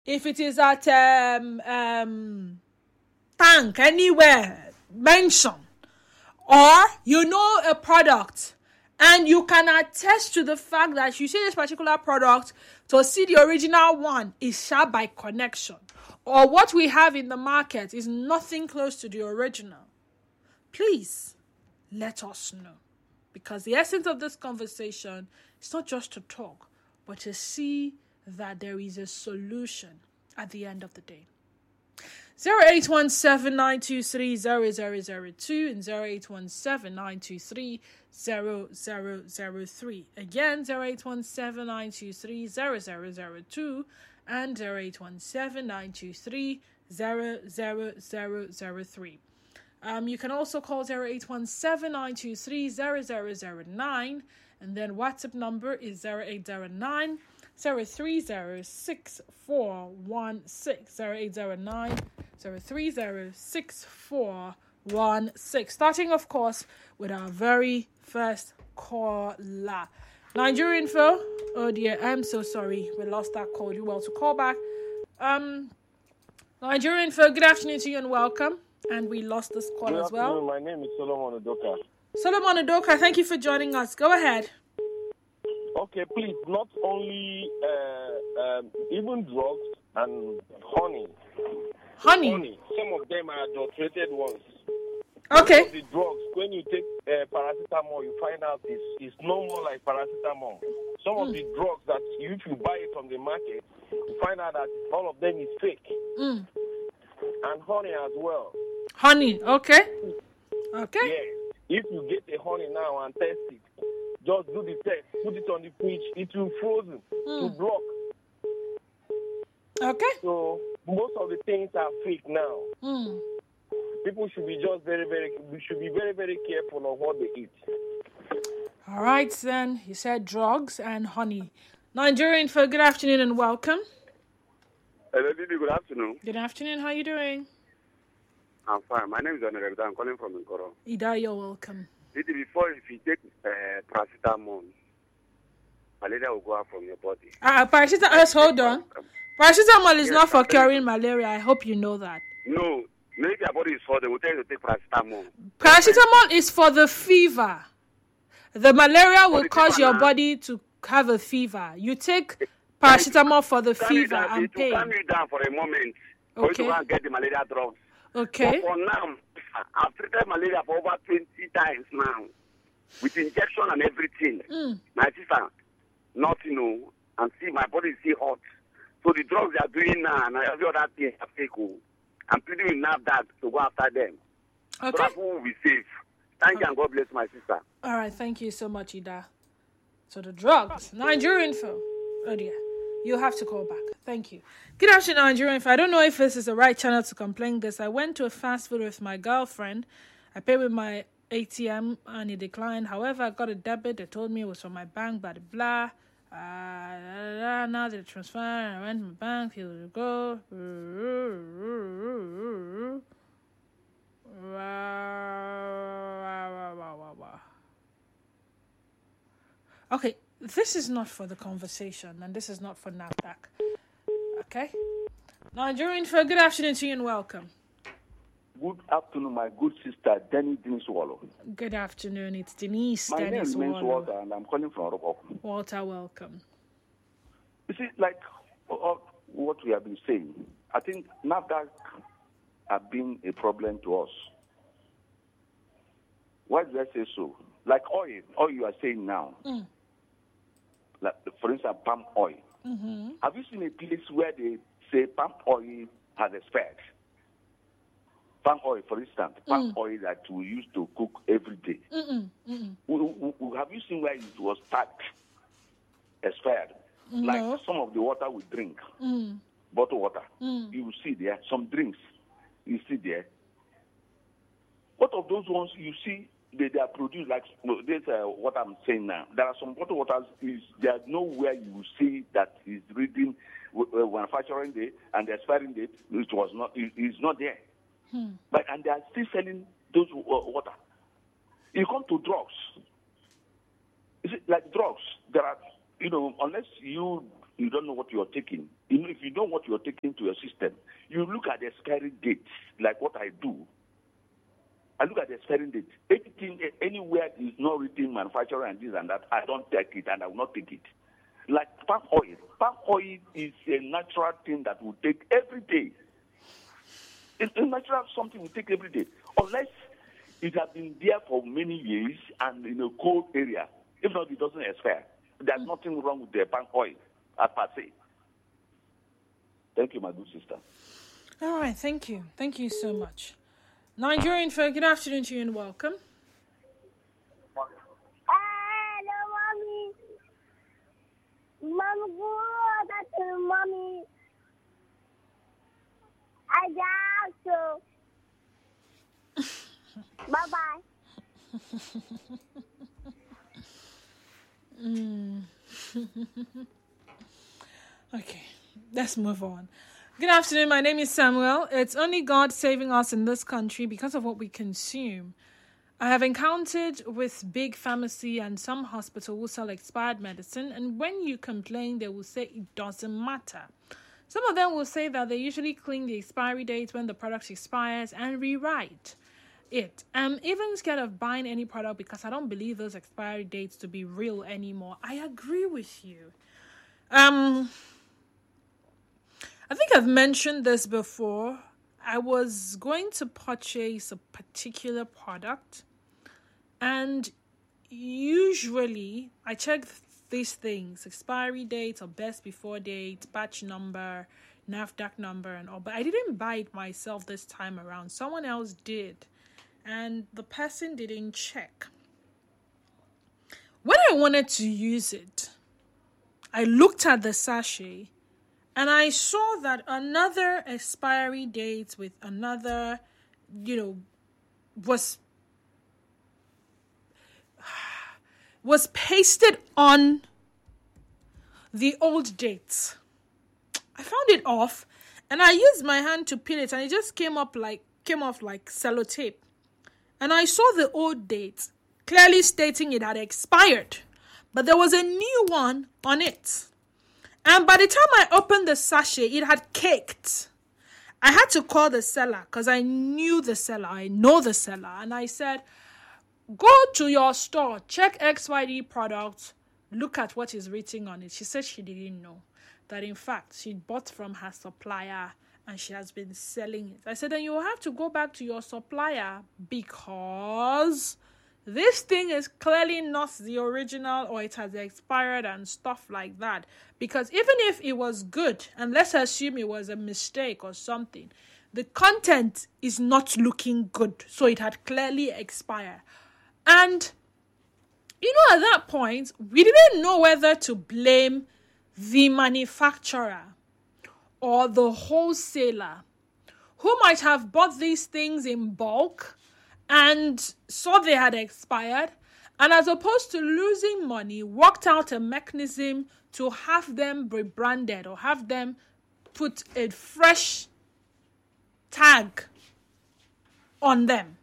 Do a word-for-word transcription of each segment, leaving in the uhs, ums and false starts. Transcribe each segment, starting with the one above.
if it is at um, um, tank, anywhere, mention, or you know a product, and you can attest to the fact that you see this particular product to see the original one is sharp by connection, or what we have in the market is nothing close to the original, please let us know. Because the essence of this conversation is not just to talk, but to see that there is a solution at the end of the day. zero eight one seven nine two three zero zero zero two and zero eight one seven nine two three zero zero zero three. Again, zero eight one seven nine two three zero zero zero two and zero eight one seven nine two three zero zero zero zero three. Um, you can also call zero eight one seven nine two three zero zero zero nine, and then WhatsApp number is zero eight zero nine zero three zero six four one six, zero eight zero nine zero three zero six four one six. Starting, of course, with our very first caller. Nigerian info. Oh dear, I'm so sorry. We lost that call. You well to call back. Um, Nigerian info, good afternoon to you and welcome. And we lost this call Good as well. afternoon. My name is Solomon Udoka. Solomon Udoka, thank you for joining us. Go ahead. Okay, please, not only uh, um, even drugs and honey. Honey. Honey. Some of them are adulterated ones. Okay. Some of the drugs, when you take uh, paracetamol, you find out it's, it's no more like paracetamol. Some mm. of the drugs that you, if you buy it from the market, you find out that all of them is fake. Mm. And honey as well. Honey, okay. Okay. Yeah. If you get the honey now and test it, just do the test, put it on the fridge, it will frozen mm. to block. Okay. So most of the things are fake now. Mm. People should be just very, very, we should be very, very careful on what they eat. All right, then. You said drugs and honey. Nigerian for good afternoon and welcome. Hello, Didi. Good afternoon. Good afternoon. How are you doing? I'm fine. My name is Honorable. I'm calling from Nkoro. Ida, you're welcome. Didi, before if you take uh, paracetamol, malaria will go out from your body. Uh, paracetamol, uh, hold on. Paracetamol is yes, not for curing malaria. I hope you know that. No. Maybe your body is for they will tell you to take paracetamol. Paracetamol is for the fever. The malaria will cause your now. body to have a fever. You take paracetamol for the fever down, and pain. Calm you down for a moment. Okay. For you to get the malaria drugs. Okay. But for now, I've treated malaria for over twenty times now, with injection and everything. Mm. My sister, nothing, no, and see my body is still hot. So the drugs they are doing now and every other thing are fake. I'm pleading enough that to go after them. Okay. So that we will be safe. Thank okay. you and God bless my sister. All right, thank you so much, Ida. So the drugs, Nigerian info. Oh dear. You have to call back. Thank you. Good afternoon, Nigerian info. I don't know if this is the right channel to complain this. I went to a fast food with my girlfriend. I paid with my A T M and it declined. However, I got a debit. They told me it was from my bank, blah, blah, blah. Uh, now they transfer. I went to my bank. Here we go. Okay, this is not for the conversation, and this is not for NAFDAC. Okay? Nigerian for good afternoon to you and welcome. Good afternoon, my good sister, Denny Dennis Wallow. Good afternoon, it's Denise My Dennis name is Wallow. Walter, and I'm calling from Oroko. Walter, welcome. You see, like uh, what we have been saying, I think NAFDAC have been a problem to us. Why do I say so? Like oil, oil you are saying now. Mm. Like, for instance, palm oil. Mm-hmm. Have you seen a place where they say palm oil has expired? Palm oil, for instance, palm mm. oil that we use to cook every day. Mm-mm. Mm-mm. We, we, we, have you seen where it was packed, expired? No. Like some of the water we drink, mm. bottled water. Mm. You will see there. Some drinks, you see there. What of those ones you see? They, they are produced like this. Uh, what I'm saying now. There are some bottled waters. Is there nowhere you will see that is reading uh, manufacturing date and the expiring date. It was not. It is not there. Hmm. But and they are still selling those uh, water. You come to drugs. Is it like drugs? There are, you know, unless you you don't know what you're taking. You know, if you know what you're taking to your system, you look at the expiry dates, like what I do. I look at the expiry date. Anything, anywhere is not written manufacturer and this and that, I don't take it and I will not take it. Like palm oil. Palm oil is a natural thing that we take every day. It's a natural something we take every day. Unless it has been there for many years and in a cold area. If not, it doesn't expire. There's nothing wrong with the palm oil, as per se. Thank you, my good sister. All right, thank you. Thank you so much. Nigerian folk, good afternoon to you and welcome. Hello, mommy. Mom, go to mommy. I got so. Bye bye. mm. Okay, let's move on. Good afternoon, my name is Samuel. It's only God saving us in this country because of what we consume. I have encountered with big pharmacy and some hospital who sell expired medicine, and when you complain, they will say it doesn't matter. Some of them will say that they usually clean the expiry date when the product expires and rewrite it. I'm even scared of buying any product because I don't believe those expiry dates to be real anymore. I agree with you. Um... I think I've mentioned this before. I was going to purchase a particular product, and usually I check these things: expiry date or best before date, batch number, NAFDAC number, and all. But I didn't buy it myself this time around. Someone else did, and the person didn't check. When I wanted to use it, I looked at the sachet, and I saw that another expiry date with another, you know, was was pasted on the old dates. I found it off, and I used my hand to peel it, and it just came up like came off like sellotape. And I saw the old dates clearly stating it had expired, but there was a new one on it. And by the time I opened the sachet, it had caked. I had to call the seller because I knew the seller. I know the seller. And I said, go to your store, check X Y D products, look at what is written on it. She said she didn't know that, in fact, she bought from her supplier and she has been selling it. I said, then you will have to go back to your supplier because this thing is clearly not the original, or it has expired and stuff like that. Because even if it was good, and let's assume it was a mistake or something, the content is not looking good. So it had clearly expired. And, you know, at that point, we didn't know whether to blame the manufacturer or the wholesaler who might have bought these things in bulk and saw they had expired, and as opposed to losing money, worked out a mechanism to have them rebranded or have them put a fresh tag on them.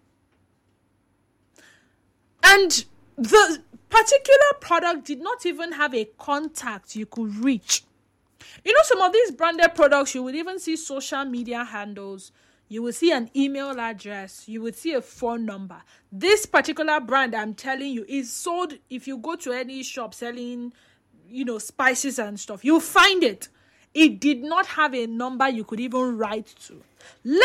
And the particular product did not even have a contact you could reach. You know, some of these branded products, you would even see social media handles. You will see an email address. You will see a phone number. This particular brand, I'm telling you, is sold. If you go to any shop selling, you know, spices and stuff, you'll find it. It did not have a number you could even write to.